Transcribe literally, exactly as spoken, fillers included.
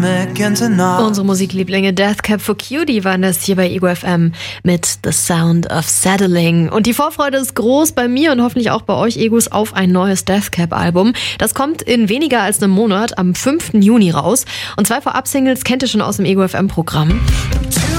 Unsere Musiklieblinge Death Cab for Cutie waren das hier bei Ego F M mit The Sound of Settling. Und die Vorfreude ist groß bei mir und hoffentlich auch bei euch Egos auf ein neues Death Cab Album. Das kommt in weniger als einem Monat am fünften Juni raus. Und zwei Vorab-Singles kennt ihr schon aus dem Ego F M Programm.